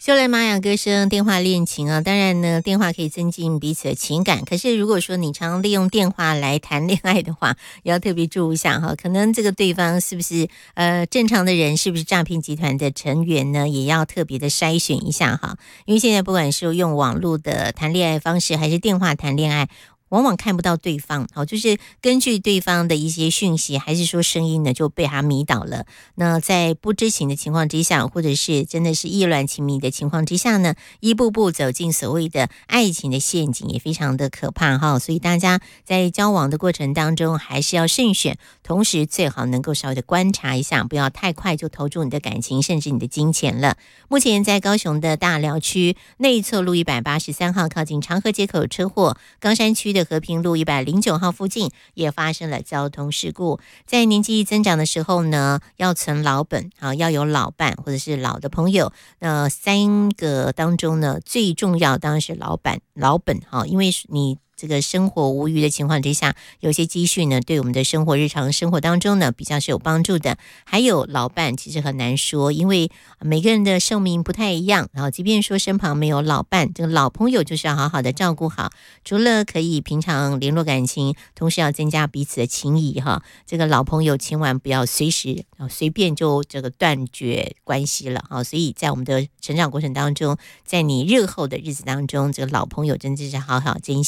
秀兰玛雅歌声电话恋情啊，当然呢，电话可以增进彼此的情感。可是如果说你常利用电话来谈恋爱的话，也要特别注意一下哈，可能这个对方是不是正常的人，是不是诈骗集团的成员呢？也要特别的筛选一下哈。因为现在不管是用网络的谈恋爱方式，还是电话谈恋爱，往往看不到对方，好，就是根据对方的一些讯息，还是说声音呢，就被他迷倒了。那在不知情的情况之下，或者是真的是意乱情迷的情况之下呢，一步步走进所谓的爱情的陷阱，也非常的可怕哈。所以大家在交往的过程当中，还是要慎选，同时最好能够稍微的观察一下，不要太快就投注你的感情，甚至你的金钱了。目前在高雄的大寮区内侧路183号靠近长河街口车祸，冈山区的和平路109号附近也发生了交通事故。在年纪增长的时候呢，要存老本，要有老伴或者是老的朋友。3个当中呢，最重要当然是老本，因为你这个生活无虞的情况之下，有些积蓄呢，对我们的生活日常生活当中呢，比较是有帮助的。还有老伴其实很难说，因为每个人的寿命不太一样，然后即便说身旁没有老伴，这个老朋友就是要好好的照顾好。除了可以平常联络感情，同时要增加彼此的情谊哈。这个老朋友千万不要随便就这个断绝关系了哈。所以在我们的成长过程当中，在你日后的日子当中，这个老朋友真的是好好珍惜。